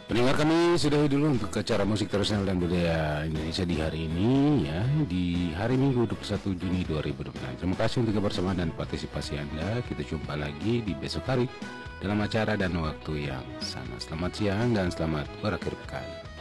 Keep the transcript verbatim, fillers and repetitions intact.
Pendengar kami sudahi dulu untuk acara musik tradisional dan budaya Indonesia di hari ini ya, di hari Minggu dua puluh satu Juni dua ribu dua puluh enam. Terima kasih untuk kebersamaan dan partisipasi Anda. Kita jumpa lagi di besok hari dalam acara dan waktu yang sama. Selamat siang dan selamat berakhir pekan.